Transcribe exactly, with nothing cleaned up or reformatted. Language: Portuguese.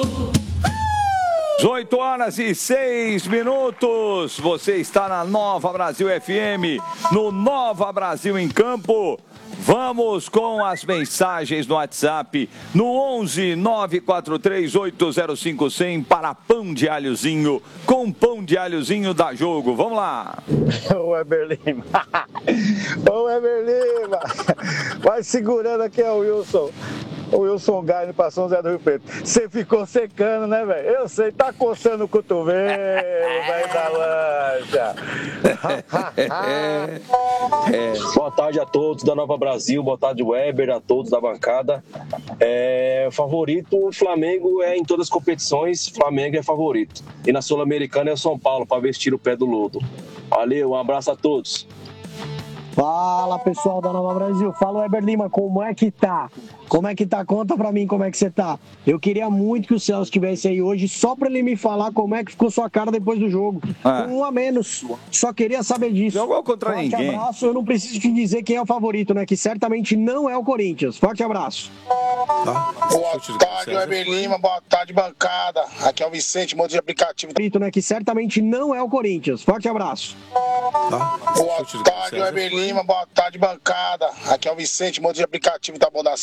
oito horas e seis minutos. Você está na Nova Brasil F M, no Nova Brasil em Campo. Vamos com as mensagens no WhatsApp no onze nove quatro três oito zero cinco zero zero para Pão de Alhozinho. Com Pão de Alhozinho dá jogo. Vamos lá. Ô Weber Lima. Ô Weber Lima. Vai segurando aqui, é o Wilson. O Wilson Gaio para São José do Rio Preto. Você ficou secando, né, velho? Eu sei, tá coçando o cotovelo, velho da lancha. é, é. Boa tarde a todos da Nova Brasil, boa tarde, Weber, a todos da bancada. É, favorito, o Flamengo é em todas as competições, Flamengo é favorito. E na Sul-Americana é o São Paulo, para vestir o pé do lodo. Valeu, um abraço a todos. Fala, pessoal da Nova Brasil. Fala, Weber Lima, como é que tá? Como é que tá? Conta pra mim como é que você tá. Eu queria muito que o Celso estivesse aí hoje, só pra ele me falar como é que ficou sua cara depois do jogo. Ah. Com um a menos. Só queria saber disso. Jogou contra Forte ninguém. abraço. Eu não preciso te dizer quem é o favorito, né? Que certamente não é o Corinthians. Forte abraço. Tá. Boa tarde, Weber Lima. Boa tarde, bancada. Aqui é o Vicente, modo de aplicativo. Né? Que certamente não é o Corinthians. Forte abraço. Tá. Boa tarde, Weber Lima. Boa tarde, bancada. Aqui é o Vicente, modo de aplicativo. Tá bom da